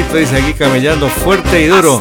Guasito dice aquí camellando fuerte y duro.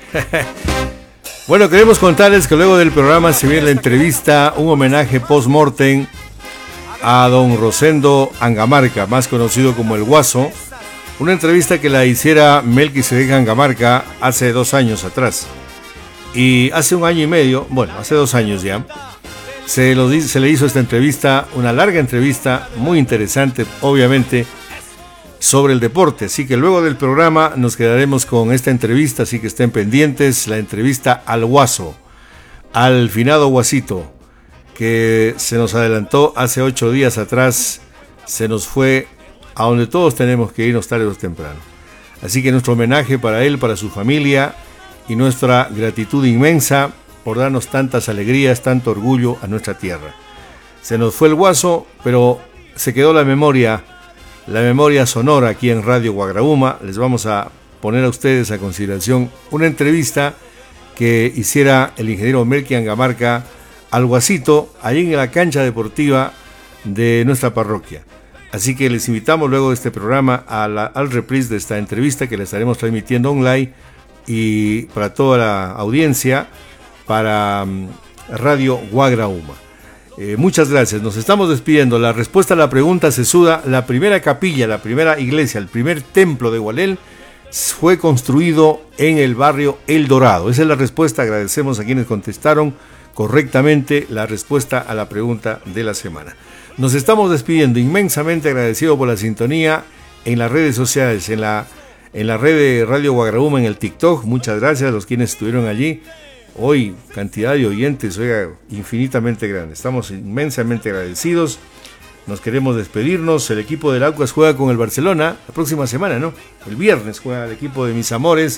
Bueno, queremos contarles que luego del programa se viene la entrevista, un homenaje post-mortem a don Rosendo Angamarca, más conocido como el Guaso. Una entrevista que la hiciera Melquisedec Angamarca hace 2 años atrás. Y hace 1 año y medio, bueno, hace 2 años ya, se le hizo esta entrevista, una larga entrevista, muy interesante, obviamente, sobre el deporte. Así que luego del programa nos quedaremos con esta entrevista, así que estén pendientes, la entrevista al Guaso, al finado Guasito, que se nos adelantó hace 8 días atrás, se nos fue a donde todos tenemos que irnos tarde o temprano. Así que nuestro homenaje para él, para su familia, y nuestra gratitud inmensa por darnos tantas alegrías, tanto orgullo a nuestra tierra. Se nos fue el Guaso, pero se quedó la memoria sonora aquí en Radio Guagraúma. Les vamos a poner a ustedes a consideración una entrevista que hiciera el ingeniero Melqui Angamarca al Guasito, allí en la cancha deportiva de nuestra parroquia. Así que les invitamos luego de este programa al reprise de esta entrevista que les estaremos transmitiendo online y para toda la audiencia, para Radio Guagraúma. Muchas gracias, nos estamos despidiendo. La respuesta a la pregunta sesuda: la primera capilla, la primera iglesia, el primer templo de Gualel fue construido en el barrio El Dorado. Esa es la respuesta. Agradecemos a quienes contestaron correctamente la respuesta a la pregunta de la semana. Nos estamos despidiendo, inmensamente agradecido por la sintonía en las redes sociales, en la red de Radio Guagraúma, en el TikTok. Muchas gracias a los quienes estuvieron allí. Hoy, cantidad de oyentes, oiga, infinitamente grande. Estamos inmensamente agradecidos. Nos queremos despedirnos. El equipo del Aucas juega con el Barcelona la próxima semana, ¿no? El viernes juega el equipo de mis amores.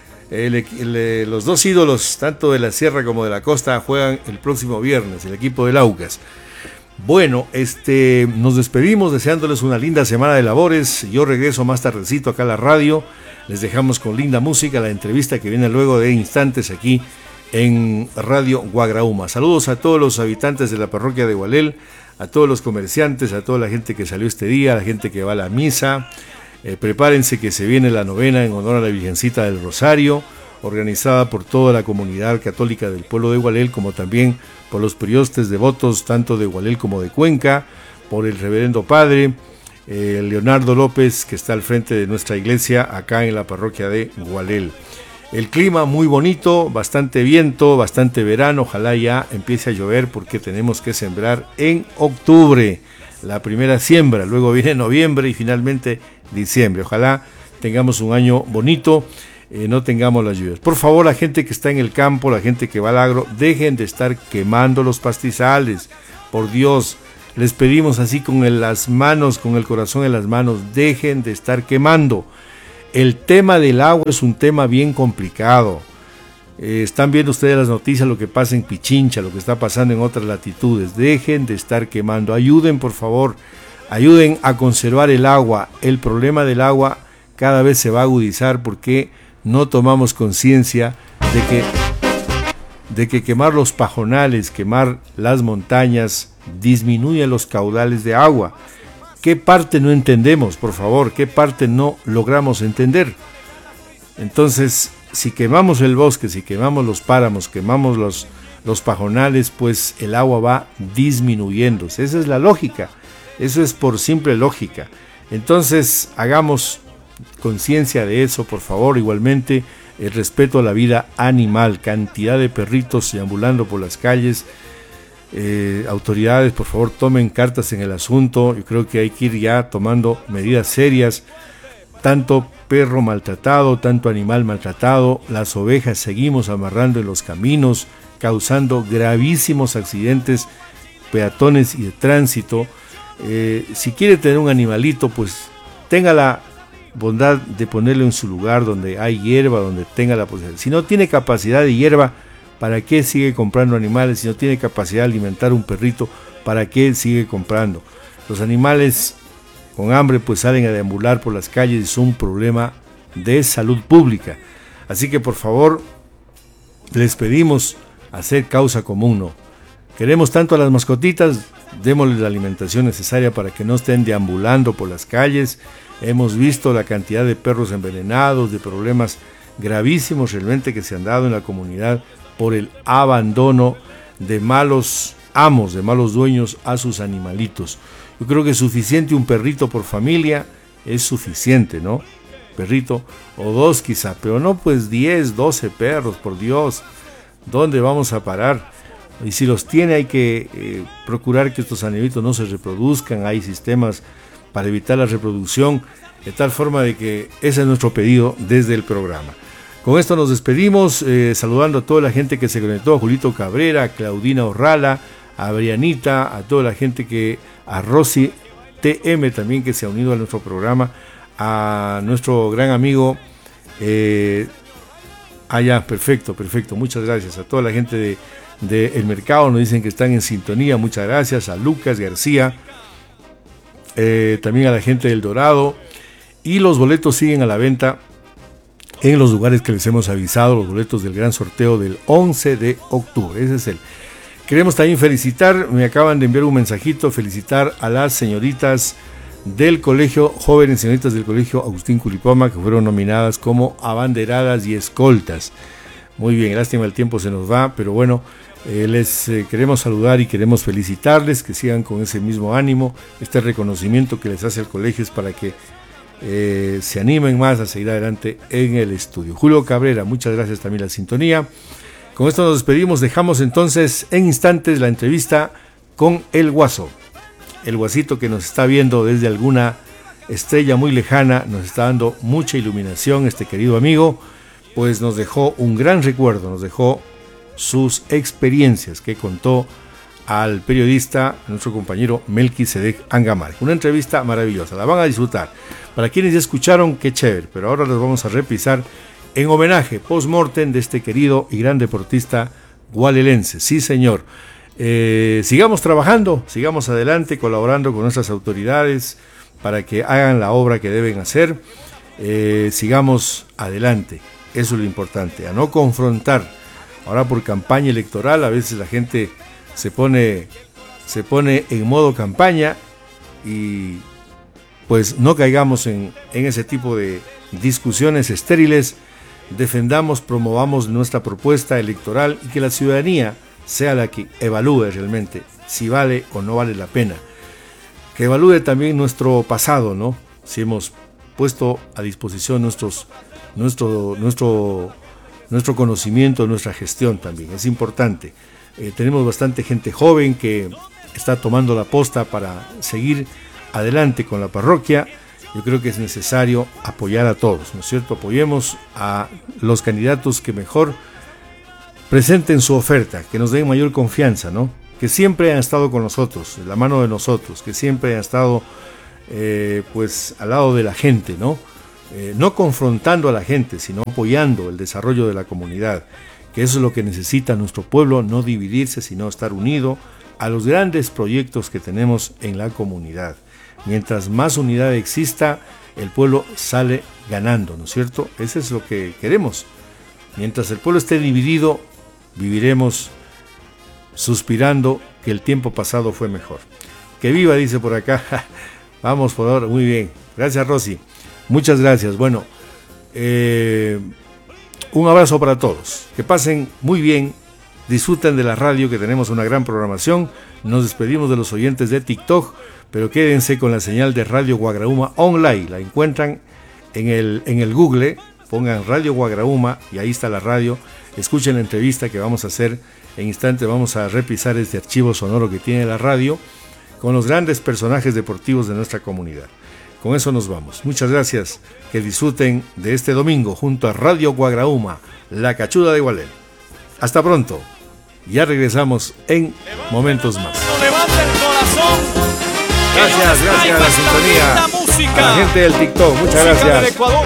Los dos ídolos, tanto de la sierra como de la costa, juegan el próximo viernes, el equipo del Aucas. Bueno, nos despedimos deseándoles una linda semana de labores. Yo regreso más tardecito acá a la radio. Les dejamos con linda música la entrevista que viene luego de instantes aquí en Radio Guagraúma. Saludos a todos los habitantes de la parroquia de Gualel, a todos los comerciantes, a toda la gente que salió este día, a la gente que va a la misa. Prepárense que se viene la novena en honor a la Virgencita del Rosario, organizada por toda la comunidad católica del pueblo de Gualel, como también por los priostes devotos tanto de Gualel como de Cuenca, por el reverendo padre Leonardo López, que está al frente de nuestra iglesia acá en la parroquia de Gualel. El clima muy bonito, bastante viento, bastante verano. Ojalá ya empiece a llover porque tenemos que sembrar en octubre la primera siembra, luego viene noviembre y finalmente diciembre. Ojalá tengamos un año bonito, no tengamos las lluvias. Por favor, la gente que está en el campo, la gente que va al agro, dejen de estar quemando los pastizales. Por Dios, les pedimos así con las manos, con el corazón en las manos, dejen de estar quemando. El tema del agua es un tema bien complicado. Están viendo ustedes las noticias, lo que pasa en Pichincha, lo que está pasando en otras latitudes. Dejen de estar quemando. Ayuden, por favor, ayuden a conservar el agua. El problema del agua cada vez se va a agudizar porque no tomamos conciencia de que quemar los pajonales, quemar las montañas, disminuye los caudales de agua. ¿Qué parte no entendemos, por favor? ¿Qué parte no logramos entender? Entonces, si quemamos el bosque, si quemamos los páramos, quemamos los pajonales, pues el agua va disminuyéndose. Esa es la lógica. Eso es por simple lógica. Entonces, hagamos conciencia de eso, por favor. Igualmente, el respeto a la vida animal. Cantidad de perritos deambulando por las calles. Autoridades, por favor, tomen cartas en el asunto. Yo creo que hay que ir ya tomando medidas serias. Tanto perro maltratado, tanto animal maltratado, las ovejas seguimos amarrando en los caminos, causando gravísimos accidentes peatones y de tránsito. Si quiere tener un animalito, pues tenga la bondad de ponerlo en su lugar donde hay hierba, donde tenga la posibilidad. Si no tiene capacidad de hierba, ¿para qué sigue comprando animales? Si no tiene capacidad de alimentar un perrito, ¿para qué sigue comprando? Los animales con hambre pues salen a deambular por las calles y son un problema de salud pública. Así que por favor les pedimos hacer causa común, ¿no? Queremos tanto a las mascotitas, démosles la alimentación necesaria para que no estén deambulando por las calles. Hemos visto la cantidad de perros envenenados, de problemas gravísimos realmente que se han dado en la comunidad por el abandono de malos amos, de malos dueños a sus animalitos. Yo creo que es suficiente un perrito por familia, es suficiente, ¿no? Perrito o dos quizá, pero no pues 10, 12 perros, por Dios. ¿Dónde vamos a parar? Y si los tiene hay que procurar que estos animalitos no se reproduzcan. Hay sistemas para evitar la reproducción, de tal forma de que ese es nuestro pedido desde el programa. Con esto nos despedimos, saludando a toda la gente que se conectó, a Julito Cabrera, a Claudina Orrala, a Brianita, a toda la gente a Rosy TM también que se ha unido a nuestro programa, a nuestro gran amigo, perfecto, muchas gracias, a toda la gente de El Mercado, nos dicen que están en sintonía, muchas gracias, a Lucas García, también a la gente del Dorado, y los boletos siguen a la venta en los lugares que les hemos avisado, los boletos del gran sorteo del 11 de octubre, ese es el. Queremos también felicitar, me acaban de enviar un mensajito, felicitar a las señoritas del colegio, jóvenes señoritas del colegio Agustín Culipoma, que fueron nominadas como abanderadas y escoltas. Muy bien, lástima el tiempo se nos va, pero bueno, les queremos saludar y queremos felicitarles, que sigan con ese mismo ánimo. Este reconocimiento que les hace el colegio es para que se animen más a seguir adelante en el estudio. Julio Cabrera, muchas gracias también a la sintonía. Con esto nos despedimos, dejamos entonces en instantes la entrevista con el Guaso. El Guasito que nos está viendo desde alguna estrella muy lejana, nos está dando mucha iluminación, este querido amigo, pues nos dejó un gran recuerdo, nos dejó sus experiencias que contó al periodista, nuestro compañero Melquisedec Angamar. Una entrevista maravillosa, la van a disfrutar. Para quienes ya escucharon, qué chévere, pero ahora los vamos a repisar en homenaje post-mortem de este querido y gran deportista gualelense. Sí, señor. Sigamos trabajando, sigamos adelante, colaborando con nuestras autoridades para que hagan la obra que deben hacer. Sigamos adelante, eso es lo importante, a no confrontar. Ahora por campaña electoral a veces la gente se pone en modo campaña y pues no caigamos en ese tipo de discusiones estériles. Defendamos, promovamos nuestra propuesta electoral y que la ciudadanía sea la que evalúe realmente si vale o no vale la pena. Que evalúe también nuestro pasado, ¿no? Si hemos puesto a disposición nuestro conocimiento, nuestra gestión también. Es importante. Tenemos bastante gente joven que está tomando la posta para seguir adelante con la parroquia. Yo creo que es necesario apoyar a todos, ¿no es cierto? Apoyemos a los candidatos que mejor presenten su oferta, que nos den mayor confianza, ¿no? Que siempre han estado con nosotros, de la mano de nosotros, que siempre han estado pues al lado de la gente, ¿no? No confrontando a la gente, sino apoyando el desarrollo de la comunidad, que eso es lo que necesita nuestro pueblo, no dividirse, sino estar unido a los grandes proyectos que tenemos en la comunidad. Mientras más unidad exista, el pueblo sale ganando, ¿no es cierto? Eso es lo que queremos. Mientras el pueblo esté dividido, viviremos suspirando que el tiempo pasado fue mejor. Que viva, dice por acá. Vamos por ahora, muy bien. Gracias, Rosy. Muchas gracias. Bueno, un abrazo para todos. Que pasen muy bien. Disfruten de la radio, que tenemos una gran programación. Nos despedimos de los oyentes de TikTok, pero quédense con la señal de Radio Guagrauma Online. La encuentran en el Google, pongan Radio Guagrauma y ahí está la radio. Escuchen la entrevista que vamos a hacer en instante. Vamos a repisar este archivo sonoro que tiene la radio con los grandes personajes deportivos de nuestra comunidad. Con eso nos vamos. Muchas gracias. Que disfruten de este domingo junto a Radio Guagrauma, la cachuda de Gualel. Hasta pronto. Ya regresamos en momentos más. Gracias a la sintonía, a la gente del TikTok. Muchas gracias.